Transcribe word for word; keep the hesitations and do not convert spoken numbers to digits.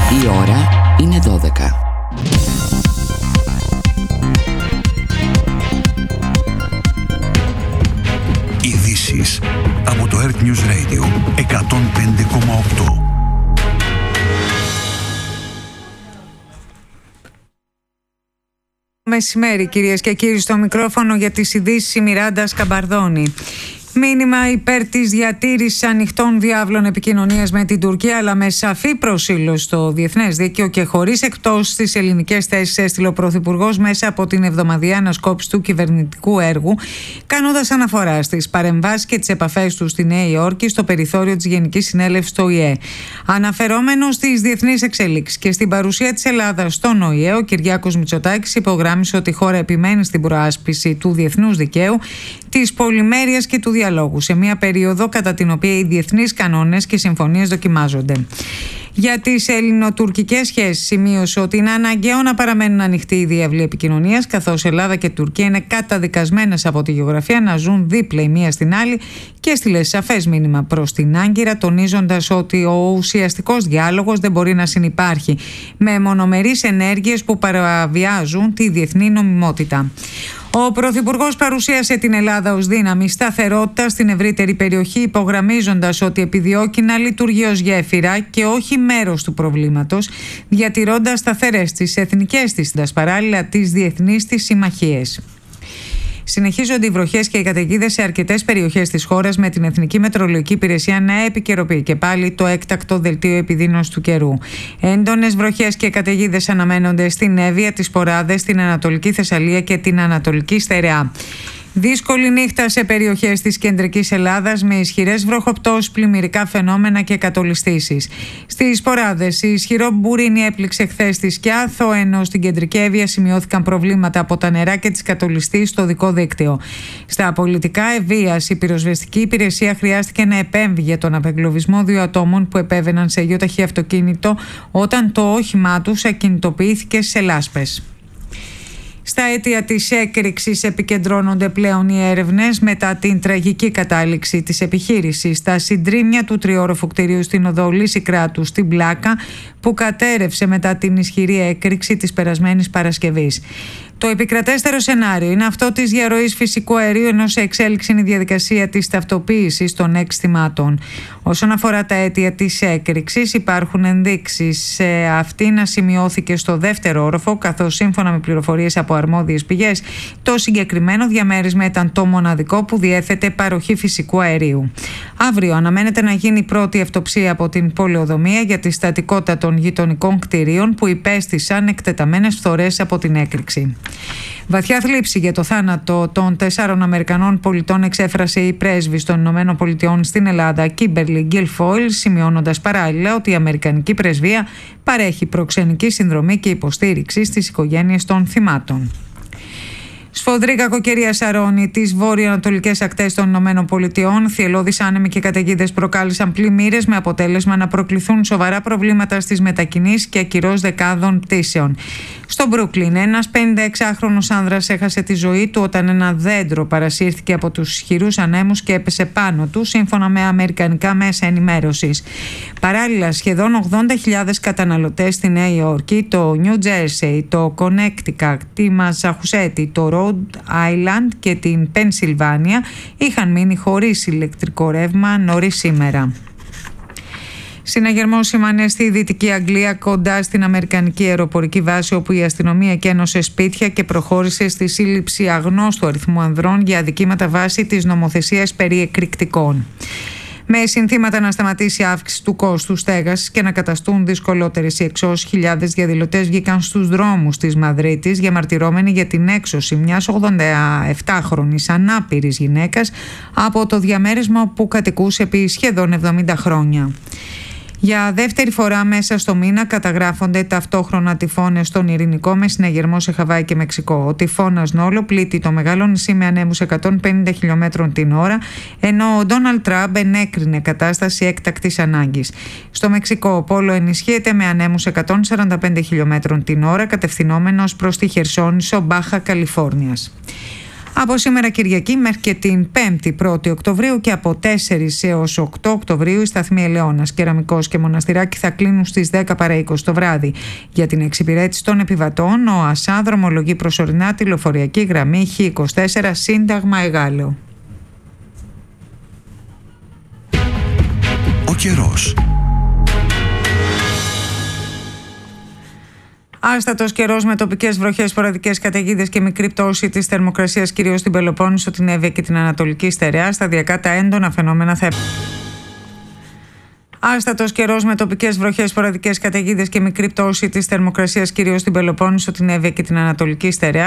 Η ώρα είναι δώδεκα. Ειδήσεις από το Earth News Radio εκατόν πέντε κόμμα οκτώ. Μεσημέρι, κυρίες και κύριοι, στο μικρόφωνο για τις ειδήσεις η Μιράντα Σκαμπαρδόνη. Μήνυμα υπέρ της διατήρησης ανοιχτών διάβλων επικοινωνίας με την Τουρκία, αλλά με σαφή προσήλωση στο διεθνές δίκαιο και χωρίς εκτός στις ελληνικές θέσεις, έστειλε ο Πρωθυπουργός μέσα από την εβδομαδιαία ανασκόπηση του κυβερνητικού έργου, κάνοντας αναφορά στις παρεμβάσεις και τις επαφές του στη Νέα Υόρκη στο περιθώριο της Γενικής Συνέλευσης του Ο Η Ε. Αναφερόμενος στις διεθνείς εξελίξεις και στην παρουσία της Ελλάδας στον Ο Η Ε, ο Κυριάκος Μητσοτάκης υπογράμμισε ότι η χώρα επιμένει στην προάσπιση του διεθνούς δικαίου, της πολυμέρειας και του διαλόγου, σε μια περίοδο κατά την οποία οι διεθνείς κανόνες και συμφωνίες δοκιμάζονται. Για τις ελληνοτουρκικές σχέσεις σημείωσε ότι είναι αναγκαίο να παραμένουν ανοιχτοί οι διάβλοι επικοινωνίας, καθώς Ελλάδα και Τουρκία είναι καταδικασμένες από τη γεωγραφία να ζουν δίπλα η μία στην άλλη, και έστειλε σαφές μήνυμα προς την Άγκυρα, τονίζοντας ότι ο ουσιαστικός διάλογος δεν μπορεί να συνυπάρχει με μονομερείς ενέργειες που παραβιάζουν τη διεθνή νομιμότητα. Ο Πρωθυπουργός παρουσίασε την Ελλάδα ως δύναμη σταθερότητα στην ευρύτερη περιοχή, υπογραμμίζοντας ότι επιδιώκει να λειτουργεί ως γέφυρα και όχι μέρος του προβλήματος, διατηρώντας σταθερές τις εθνικές της, παράλληλα τις διεθνείς της συμμαχίες. Συνεχίζονται οι βροχές και οι καταιγίδες σε αρκετές περιοχές της χώρας, με την Εθνική Μετεωρολογική Υπηρεσία να επικαιροποιεί και πάλι το έκτακτο δελτίο επιδείνωσης του καιρού. Έντονες βροχές και καταιγίδες αναμένονται στην Εύβοια, τις Ποράδες, την Ανατολική Θεσσαλία και την Ανατολική Στερεά. Δύσκολη νύχτα σε περιοχές της κεντρικής Ελλάδας, με ισχυρές βροχοπτώσεις, πλημμυρικά φαινόμενα και κατολιστήσεις. Στις Ποράδες, η ισχυρό μπουρίνι έπληξε χθες τη Σκιάθο, ενώ στην κεντρική Εύβοια σημειώθηκαν προβλήματα από τα νερά και τις κατολιστήσεις στο δικό δίκτυο. Στα πολιτικά Ευβοίας, η πυροσβεστική υπηρεσία χρειάστηκε να επέμβει για τον απεγκλωβισμό δύο ατόμων που επέβαιναν σε γιοταχή αυτοκίνητο όταν το όχημά τους ακινητοποιήθηκε σε λάσπες. Στα αίτια της έκρηξης επικεντρώνονται πλέον οι έρευνες μετά την τραγική κατάληξη της επιχείρησης στα συντρίμμια του τριόροφου κτηρίου στην οδό Λύσικράτου στην Πλάκα, που κατέρευσε μετά την ισχυρή έκρηξη της περασμένης Παρασκευής. Το επικρατέστερο σενάριο είναι αυτό της διαρροής φυσικού αερίου, ενώ σε εξέλιξη είναι η διαδικασία της ταυτοποίησης των έξι θυμάτων. Όσον αφορά τα αίτια της έκρηξης, υπάρχουν ενδείξεις σε αυτή να σημειώθηκε στο δεύτερο όροφο, καθώς σύμφωνα με πληροφορίες από αρμόδιες πηγές, το συγκεκριμένο διαμέρισμα ήταν το μοναδικό που διέθετε παροχή φυσικού αερίου. Αύριο αναμένεται να γίνει η πρώτη αυτοψία από την πολεοδομία για τη στατικότητα των γειτονικών κτηρίων που υπέστησαν εκτεταμένες φθορές από την έκρηξη. Βαθιά θλίψη για το θάνατο των τεσσάρων Αμερικανών πολιτών εξέφρασε η πρέσβης των Ηνωμένων Πολιτειών στην Ελλάδα, Κίμπερλι Γκίλφοιλ, σημειώνοντας παράλληλα ότι η Αμερικανική πρεσβεία παρέχει προξενική συνδρομή και υποστήριξη στις οικογένειες των θυμάτων. Σφοδρή κακοκαιρία σαρώνει τις βόρειο-ανατολικές ακτές των Ηνωμένων Πολιτειών. Θυελλώδεις άνεμοι και καταιγίδες προκάλεσαν πλημμύρες, με αποτέλεσμα να προκληθούν σοβαρά προβλήματα στις μετακινήσεις και ακυρώς δεκάδων πτήσεων. Στο Μπρούκλιν, ένας πενηνταεξάχρονος άνδρας έχασε τη ζωή του όταν ένα δέντρο παρασύρθηκε από τους ισχυρούς ανέμους και έπεσε πάνω του, σύμφωνα με αμερικανικά μέσα ενημέρωσης. Παράλληλα, σχεδόν ογδόντα χιλιάδες καταναλωτές στη Νέα Υόρκη, το Νιου Τζέρσεϊ, το Κονέκτικατ, τη Μασαχουσέτη, το Ρόντ Άιλαντ και την Πενσιλβάνια είχαν μείνει χωρίς ηλεκτρικό ρεύμα νωρίς σήμερα. Συναγερμός σήμανε στη Δυτική Αγγλία, κοντά στην Αμερικανική αεροπορική βάση, όπου η αστυνομία κένωσε σπίτια και προχώρησε στη σύλληψη αγνώστου αριθμού ανδρών για αδικήματα βάση της νομοθεσίας περί εκρηκτικών. Με συνθήματα να σταματήσει η αύξηση του κόστου στέγασης και να καταστούν δυσκολότερες οι εξώσεις, χιλιάδες διαδηλωτές βγήκαν στους δρόμους της Μαδρίτης, διαμαρτυρόμενοι για την έξωση μιας ογδοναεπτάχρονης ανάπηρης γυναίκας από το διαμέρισμα που κατοικούσε επί σχεδόν εβδομήντα χρόνια. Για δεύτερη φορά μέσα στο μήνα καταγράφονται ταυτόχρονα τυφώνες στον Ειρηνικό, με συναγερμό σε Χαβάη και Μεξικό. Ο τυφώνας Νόλο πλήττει το μεγάλο νησί με ανέμους εκατόν πενήντα χιλιόμετρων την ώρα, ενώ ο Ντόναλντ Τραμπ ενέκρινε κατάσταση έκτακτης ανάγκης. Στο Μεξικό ο Πόλο ενισχύεται με ανέμους εκατόν σαράντα πέντε χιλιόμετρων την ώρα, κατευθυνόμενος προς τη Χερσόνησο, Μπάχα Καλιφόρνιας. Από σήμερα Κυριακή μέχρι και την πέμπτη πρώτη Οκτωβρίου και από τέσσερις έως οκτώ Οκτωβρίου οι σταθμοί Ελαιώνας, Κεραμικός και Μοναστηράκι θα κλείνουν στις δέκα παρά είκοσι το βράδυ. Για την εξυπηρέτηση των επιβατών, ο ΑΣΑ δρομολογεί προσωρινά τη λεωφορειακή γραμμή Χ είκοσι τέσσερα Σύνταγμα Εγάλεο. Ο καιρός. Άστατος καιρός με τοπικές βροχές, σποραδικές καταιγίδες και μικρή πτώση της θερμοκρασίας κυρίως στην Πελοπόννησο, την Εύβοια και την Ανατολική Στερεά. Σταδιακά τα έντονα φαινόμενα θα. Άστατος καιρός με τοπικές βροχές, σποραδικές καταιγίδες και μικρή πτώση της θερμοκρασίας κυρίως στην Πελοπόννησο, την Εύβοια και την Ανατολική Στερεά.